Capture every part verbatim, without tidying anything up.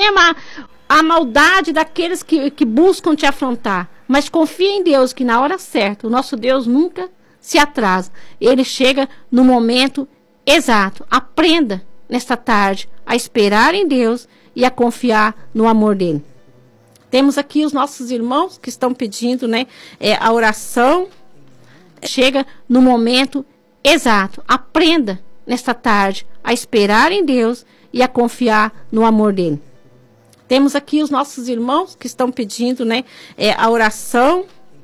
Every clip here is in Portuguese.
tema a maldade daqueles que, que buscam te afrontar. Mas confia em Deus, que na hora certa, o nosso Deus nunca se atrasa. Ele chega no momento exato. Aprenda nesta tarde a esperar em Deus e a confiar no amor dele. Temos aqui os nossos irmãos que estão pedindo, né, é, a oração. Chega no momento exato. Aprenda nesta tarde a esperar em Deus e a confiar no amor dele. Temos aqui os nossos irmãos que estão pedindo, né, é, a oração.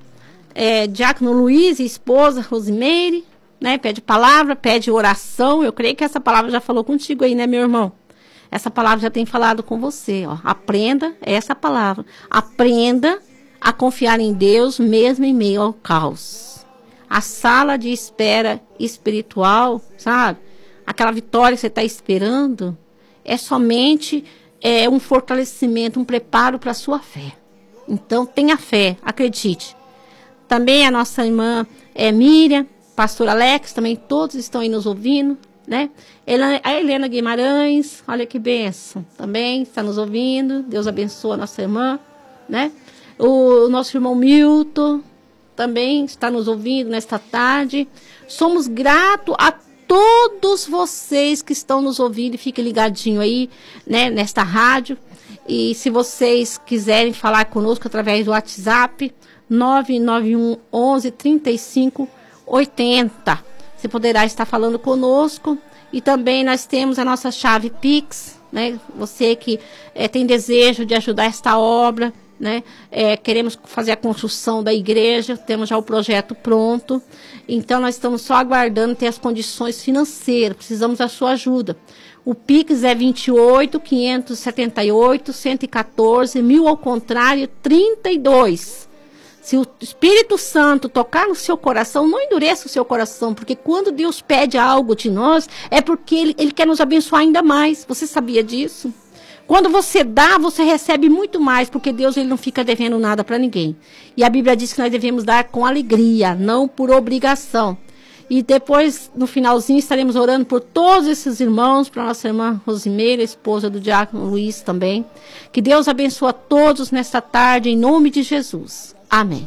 É, Diácono Luiz e esposa Rosimeire, né, pede palavra, pede oração. Eu creio que essa palavra já falou contigo aí, né, meu irmão? Essa palavra já tem falado com você, ó. Aprenda essa palavra. Aprenda a confiar em Deus mesmo em meio ao caos. A sala de espera espiritual, sabe? Aquela vitória que você está esperando é somente é, um fortalecimento, um preparo para a sua fé. Então, tenha fé, acredite. Também a nossa irmã é, Miriam, pastor Alex, também todos estão aí nos ouvindo, né? A Helena Guimarães, olha que bênção, também está nos ouvindo. Deus abençoe a nossa irmã, né? O, o nosso irmão Milton também está nos ouvindo nesta tarde. Somos gratos a todos vocês que estão nos ouvindo e fiquem ligadinho aí, né, nesta rádio. E se vocês quiserem falar conosco através do WhatsApp, nove nove um, onze, trinta e cinco, oitenta. Você poderá estar falando conosco. E também nós temos a nossa chave Pix, né? Você que é, tem desejo de ajudar esta obra, né? É, queremos fazer a construção da igreja, temos já o projeto pronto. Então nós estamos só aguardando ter as condições financeiras, precisamos da sua ajuda. O Pix é vinte e oito, quinhentos e setenta e oito, cento e quatorze, mil ao contrário, trinta e dois. Se o Espírito Santo tocar no seu coração, não endureça o seu coração, porque quando Deus pede algo de nós, é porque Ele, Ele quer nos abençoar ainda mais. Você sabia disso? Quando você dá, você recebe muito mais, porque Deus ele não fica devendo nada para ninguém. E a Bíblia diz que nós devemos dar com alegria, não por obrigação. E depois, no finalzinho, estaremos orando por todos esses irmãos, para nossa irmã Rosimeira, esposa do Diácono Luiz também. Que Deus abençoe a todos nesta tarde, em nome de Jesus. Amém.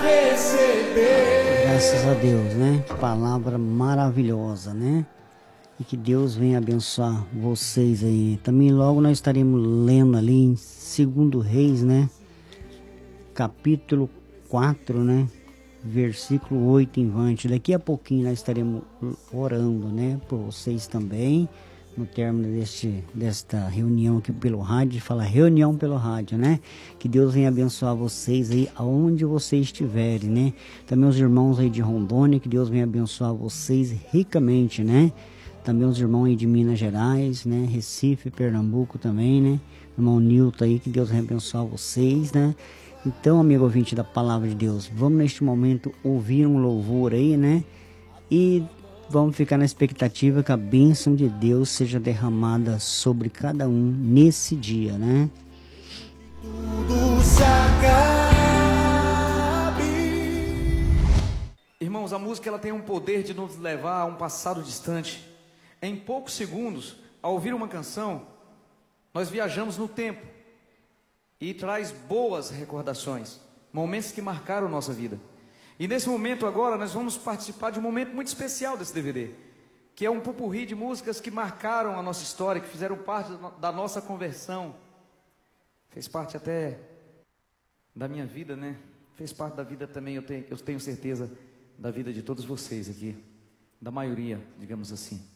Graças a Deus, né? Palavra maravilhosa, né? E que Deus venha abençoar vocês aí. Também logo nós estaremos lendo ali em Segundo Reis, né? Capítulo quatro, né? Versículo oito em diante. Daqui a pouquinho nós estaremos orando, né? Por vocês também. No término deste, desta reunião aqui pelo rádio, fala reunião pelo rádio, né? Que Deus venha abençoar vocês aí, aonde vocês estiverem, né? Também os irmãos aí de Rondônia, que Deus venha abençoar vocês ricamente, né? Também os irmãos aí de Minas Gerais, né? Recife, Pernambuco também, né? Irmão Nilton aí, que Deus venha abençoar vocês, né? Então, amigo ouvinte da Palavra de Deus, vamos neste momento ouvir um louvor aí, né? E vamos ficar na expectativa que a bênção de Deus seja derramada sobre cada um nesse dia, né? Tudo se acabe. Irmãos, a música ela tem um poder de nos levar a um passado distante. Em poucos segundos, ao ouvir uma canção, nós viajamos no tempo e traz boas recordações, momentos que marcaram nossa vida. E nesse momento agora nós vamos participar de um momento muito especial desse D V D, que é um popurrí de músicas que marcaram a nossa história, que fizeram parte da nossa conversão. Fez parte até da minha vida, né? Fez parte da vida também, eu tenho, eu tenho certeza, da vida de todos vocês aqui, da maioria, digamos assim.